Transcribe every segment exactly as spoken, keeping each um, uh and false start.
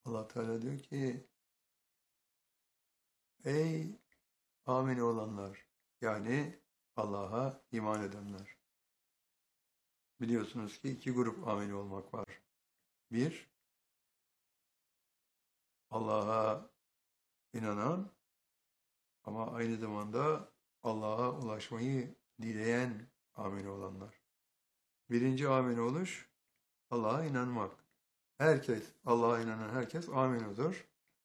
Allah Teala diyor ki ey amin olanlar, yani Allah'a iman edenler. Biliyorsunuz ki iki grup amin olmak var. Bir, Allah'a inanan ama aynı zamanda Allah'a ulaşmayı dileyen amin olanlar. Birinci amin oluş Allah'a inanmak. Herkes, Allah'a inanan herkes amin olur.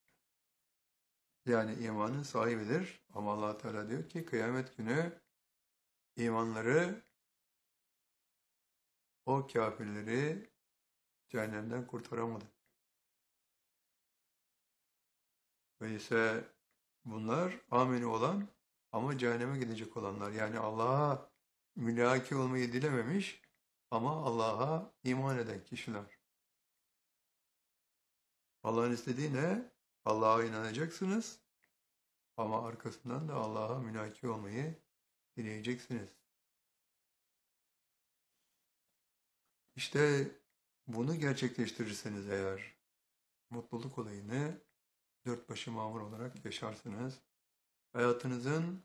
Yani imanın sahibidir. Ama Allah Teala diyor ki kıyamet günü imanları o kafirleri cehennemden kurtaramadı. Ve ise bunlar amini olan ama cehenneme gidecek olanlar. Yani Allah'a mülaki olmayı dilememiş ama Allah'a iman eden kişiler. Allah'ın istediği ne? Allah'a inanacaksınız ama arkasından da Allah'a mülaki olmayı dileyeceksiniz. İşte bunu gerçekleştirirseniz eğer mutluluk olayını dört başı mamur olarak yaşarsınız. Hayatınızın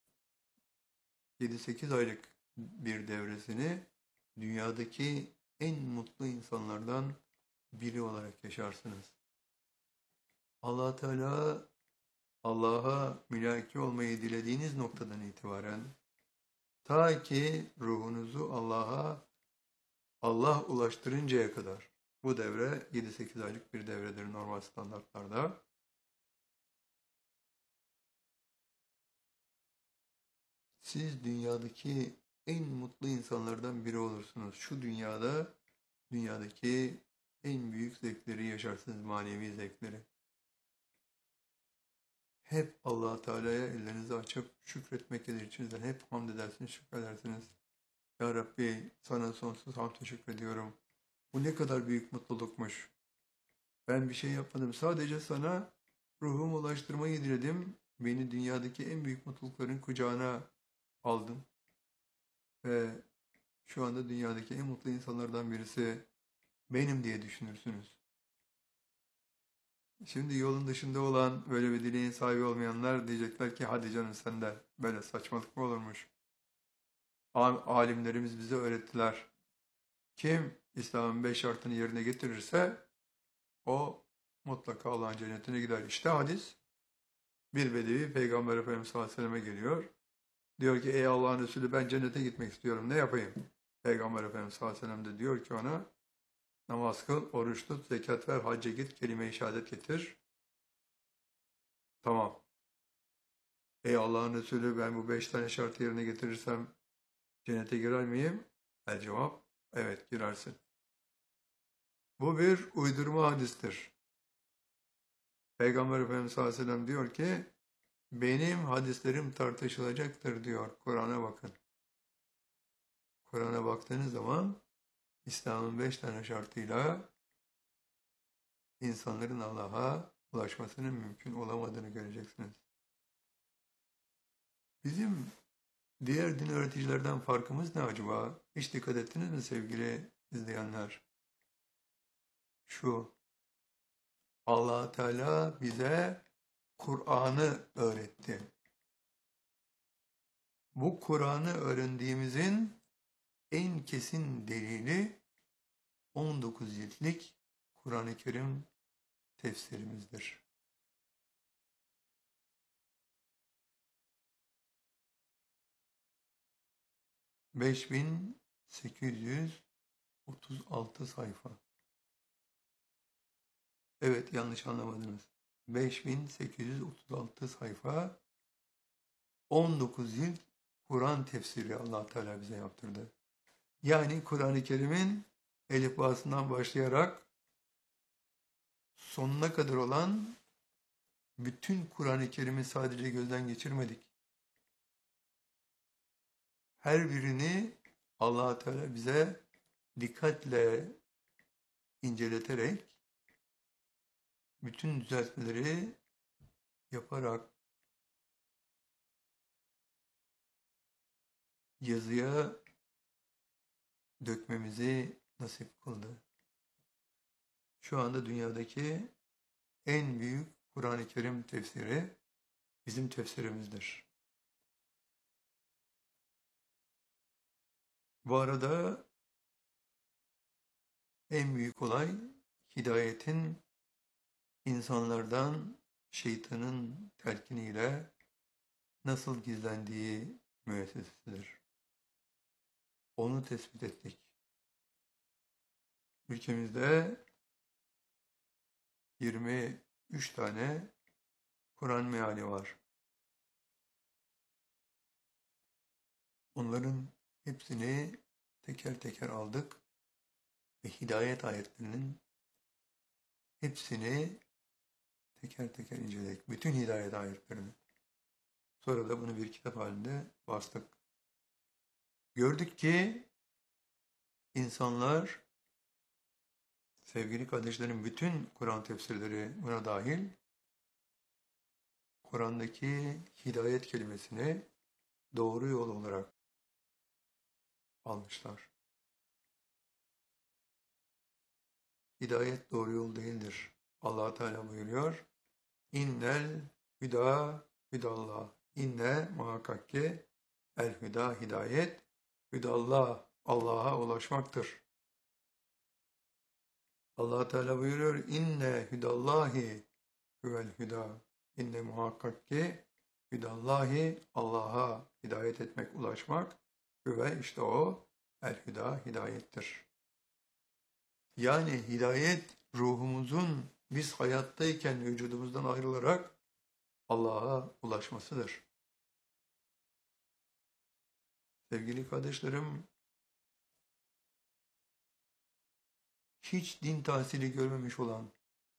yedi sekiz aylık bir devresini dünyadaki en mutlu insanlardan biri olarak yaşarsınız. Allah Teala Allah'a mülaki olmayı dilediğiniz noktadan itibaren ta ki ruhunuzu Allah'a Allah ulaştırıncaya kadar, bu devre yedi sekiz aylık bir devredir normal standartlarda. Siz dünyadaki en mutlu insanlardan biri olursunuz. Şu dünyada, dünyadaki en büyük zevkleri yaşarsınız, manevi zevkleri. Hep Allah Teala'ya ellerinizi açıp şükretmek gelir içinizden. Hep hamd edersiniz, şükredersiniz. Ya Rabbi, sana sonsuz hamd teşekkür ediyorum. Bu ne kadar büyük mutlulukmuş. Ben bir şey yapmadım. Sadece sana ruhumu ulaştırmayı diledim. Beni dünyadaki en büyük mutlulukların kucağına aldın. Ve şu anda dünyadaki en mutlu insanlardan birisi benim diye düşünürsünüz. Şimdi yolun dışında olan, böyle bir dileğin sahibi olmayanlar diyecekler ki hadi canım sen de, böyle saçmalık mı olurmuş? Alimlerimiz bize öğrettiler. Kim İslam'ın beş şartını yerine getirirse o mutlaka Allah'ın cennetine gider. İşte hadis. Bir bedevi Peygamber Efendimiz sallallahu aleyhi ve selleme geliyor. Diyor ki ey Allah'ın Resulü, ben cennete gitmek istiyorum. Ne yapayım? Peygamber Efendimiz sallallahu aleyhi ve sellem de diyor ki ona namaz kıl, oruç tut, zekat ver, hacca git, kelime-i şehadet getir. Tamam. Ey Allah'ın Resulü, ben bu beş tane şartı yerine getirirsem cennete girer miyim? El cevap evet, girersin. Bu bir uydurma hadistir. Peygamber Efendimiz sallallahu aleyhi ve sellem diyor ki benim hadislerim tartışılacaktır diyor. Kur'an'a bakın. Kur'an'a baktığınız zaman İslam'ın beş tane şartıyla insanların Allah'a ulaşmasının mümkün olamadığını göreceksiniz. Bizim diğer din öğreticilerden farkımız ne acaba? Hiç dikkat ettiniz mi sevgili izleyenler? Şu, Allah Teala bize Kur'an'ı öğretti. Bu Kur'an'ı öğrendiğimizin en kesin delili on dokuz ciltlik Kur'an-ı Kerim tefsirimizdir. beş bin sekiz yüz otuz altı sayfa. Evet, yanlış anlamadınız. beş bin sekiz yüz otuz altı sayfa, on dokuz cilt Kur'an tefsiri Allah Teala bize yaptırdı. Yani Kur'an-ı Kerim'in elifbasından başlayarak sonuna kadar olan bütün Kur'an-ı Kerim'i sadece gözden geçirmedik. Her birini Allah Teala bize dikkatle inceleterek bütün düzeltmeleri yaparak yazıya dökmemizi nasip kıldı. Şu anda dünyadaki en büyük Kur'an-ı Kerim tefsiri bizim tefsirimizdir. Bu arada en büyük olay hidayetin insanlardan şeytanın telkiniyle nasıl gizlendiği müessesesidir. Onu tespit ettik. Ülkemizde yirmi üç tane Kur'an meali var. Onların hepsini teker teker aldık ve hidayet ayetlerinin hepsini teker teker inceledik. Bütün hidayet ayetlerini. Sonra da bunu bir kitap halinde bastık. Gördük ki insanlar, sevgili kardeşlerim, bütün Kur'an tefsirleri buna dahil, Kur'an'daki hidayet kelimesini doğru yol olarak almışlar. Hidayet doğru yol değildir. Allah Teala buyuruyor. İnnel hüda hüdallah. İnne muhakkak ki el hüda hidayet hüdallah Allah'a ulaşmaktır. Allah Teala buyuruyor. İnne hüdallahi huvel hüda. İnne muhakkak ki hüdallahi Allah'a hidayet etmek, ulaşmak ve işte o el hüda hidayettir. Yani hidayet ruhumuzun biz hayattayken vücudumuzdan ayrılarak Allah'a ulaşmasıdır. Sevgili kardeşlerim, hiç din tahsili görmemiş olan,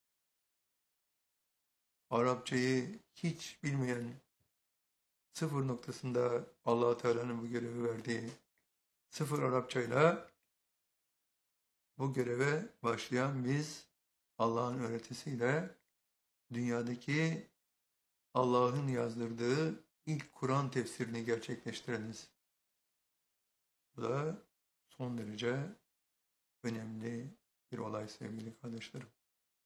Arapçayı hiç bilmeyen, sıfır noktasında Allah Teala'nın bu görevi verdiği sıfır Arapçayla bu göreve başlayan biz, Allah'ın öğretisiyle dünyadaki Allah'ın yazdırdığı ilk Kur'an tefsirini gerçekleştireniz. Bu da son derece önemli bir olay sevgili kardeşlerim.